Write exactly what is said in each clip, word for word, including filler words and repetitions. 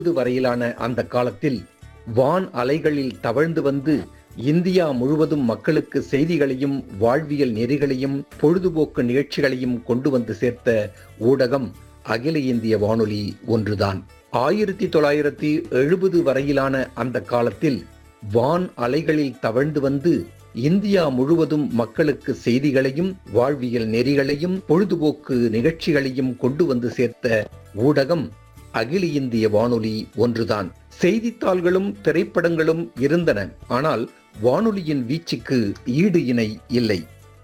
வரையிலான அந்த காலத்தில் வான் அலைகளில் தவழ்ந்து வந்து இந்தியா முழுவதும் மக்களுக்கு செய்திகளையும் வாழ்வியல் நெறிகளையும் பொழுதுபோக்கு நிகழ்ச்சிகளையும் கொண்டு வந்து சேர்த்த ஊடகம் அகில இந்திய வானொலி ஒன்றுதான். ஆயிரத்தி தொள்ளாயிரத்தி எழுபது வரையிலான அந்த காலத்தில் வான் அலைகளில் தவழ்ந்து வந்து இந்தியா முழுவதும் மக்களுக்கு செய்திகளையும் வாழ்வியல் நெறிகளையும் பொழுதுபோக்கு நிகழ்ச்சிகளையும் கொண்டு வந்து சேர்த்த ஊடகம் அகில இந்திய வானொலி ஒன்றுதான். செய்தித்தாள்களும் திரைப்படங்களும் இருந்தன, ஆனால் வானொலியின் வீச்சுக்கு ஈடு இணை இல்லை.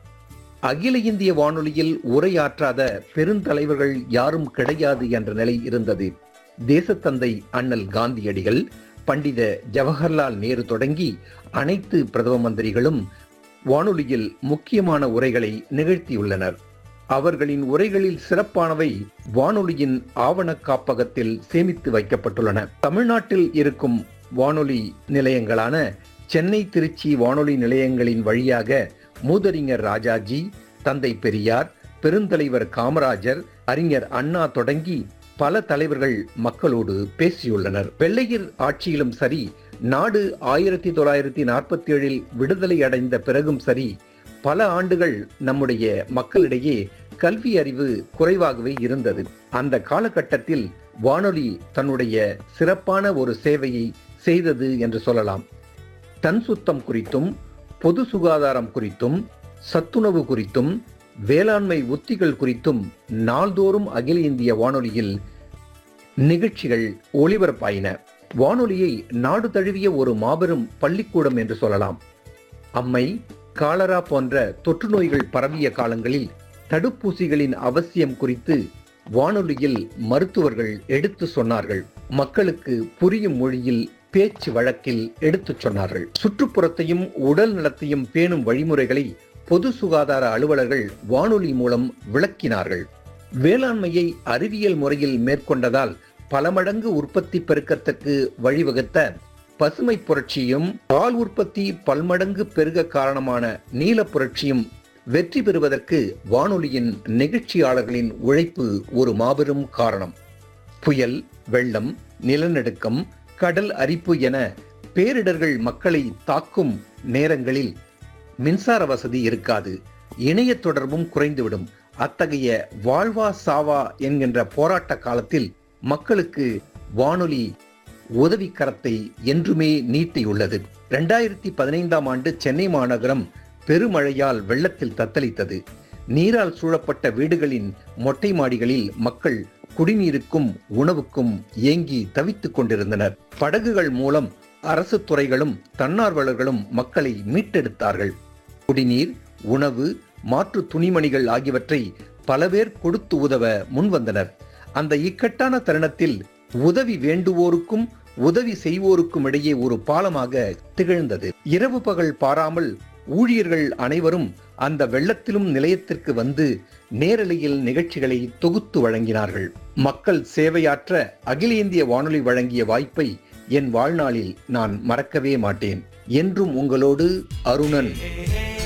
அகில இந்திய வானொலியில் உரையாற்றாத பெருந்தலைவர்கள் யாரும் கிடையாது என்ற நிலை இருந்தது. தேசத்தந்தை அண்ணல் காந்தியடிகள், பண்டித ஜவஹர்லால் நேரு தொடங்கி அனைத்து பிரதம மந்திரிகளும் வானொலியில் முக்கியமான உரைகளை நிகழ்த்தியுள்ளனர். அவர்களின் உரைகளில் சிறப்பானவை வானொலியின் ஆவண காப்பகத்தில் சேமித்து வைக்கப்பட்டுள்ளன. தமிழ்நாட்டில் இருக்கும் வானொலி நிலையங்களான சென்னை, திருச்சி வானொலி நிலையங்களின் வழியாக மூதறிஞர் ராஜாஜி, தந்தை பெரியார், பெருந்தலைவர் காமராஜர், அறிஞர் அண்ணா தொடங்கி பல தலைவர்கள் மக்களோடு பேசியுள்ளனர். வெள்ளையர் ஆட்சியிலும் சரி, நாடு ஆயிரத்தி தொள்ளாயிரத்தி நாற்பத்தி ஏழில் விடுதலை அடைந்த பிறகும் சரி, பல ஆண்டுகள் நம்முடைய மக்களிடையே கல்வி அறிவு குறைவாகவே இருந்தது. அந்த காலகட்டத்தில் வானொலி தன்னுடைய சிறப்பான ஒரு சேவையை செய்தது என்று சொல்லலாம். தன் சுத்தம் குறித்தும், பொது சுகாதாரம் குறித்தும், சத்துணவு குறித்தும், வேளாண்மை உத்திகள் குறித்தும் நாள்தோறும் அகில இந்திய வானொலியில் நிகழ்ச்சிகள் ஒளிபரப்பாயின. வானொலியை நாடு தழுவிய ஒரு மாபெரும் பள்ளிக்கூடம் என்று சொல்லலாம். அம்மை, காலரா போன்ற தொற்று நோய்கள் பரவிய காலங்களில் தடுப்பூசிகளின் அவசியம் குறித்து வானொலியில் மருத்துவர்கள் எடுத்து சொன்னார்கள். மக்களுக்கு புரியும் மொழியில் பேச்சு வழக்கில் எடுத்து சொன்னார்கள். சுற்றுப்புறத்தையும் உடல் நலத்தையும் பேணும் வழிமுறைகளை பொது சுகாதார அலுவலர்கள் வானொலி மூலம் விளக்கினார்கள். வேளாண்மையை அறிவியல் முறையில் மேற்கொண்டதால் பல மடங்கு உற்பத்தி பெருக்கத்துக்கு வழிவகுத்த பசுமை புரட்சியும், பால் உற்பத்தி பல்மடங்கு பெருக காரணமான நீல புரட்சியும் வெற்றி பெறுவதற்கு வானொலியின் நிகழ்ச்சியாளர்களின் உழைப்பு ஒரு மாபெரும் காரணம். புயல், வெள்ளம், நிலநடுக்கம், கடல் அரிப்பு என பேரிடர்கள் மக்களை தாக்கும் நேரங்களில் மின்சார வசதி இருக்காது, இணைய தொடர்பும் குறைந்துவிடும். அத்தகைய வாழ்வா சாவா என்கின்ற போராட்ட காலத்தில் மக்களுக்கு வானொலி உதவி கரத்தை என்றுமே நீட்டியுள்ளது. இரண்டாயிரத்தி பதினைந்தாம் ஆண்டு சென்னை மாநகரம் பெருமழையால் வெள்ளத்தில் தத்தளித்தது. நீரால் சூழப்பட்ட வீடுகளின் மொட்டை மாடிகளில் மக்கள் குடிநீருக்கும் உணவுக்கும் ஏங்கி தவித்துக் கொண்டிருந்தனர். படகுகள் மூலம் அரசு துறைகளும் தன்னார்வலர்களும் மக்களை மீட்டெடுத்தார்கள். குடிநீர், உணவு, மாற்று துணிமணிகள் ஆகியவற்றை பல பேர் கொடுத்து உதவ முன்வந்தனர். அந்த இக்கட்டான தருணத்தில் உதவி வேண்டுவோருக்கும் உதவி செய்வோருக்கும் இடையே ஒரு பாலமாக திகழ்ந்தது. இரவு பகல் பாராமல் ஊழியர்கள் அனைவரும் அந்த வெள்ளத்திலும் நிலையத்திற்கு வந்து நேரலையில் நிகழ்ச்சிகளை தொகுத்து வழங்கினார்கள். மக்கள் சேவையாற்ற அகில இந்திய வானொலி வழங்கிய வாய்ப்பை என் வாழ்நாளில் நான் மறக்கவே மாட்டேன். என்றும் உங்களோடு அருணன்.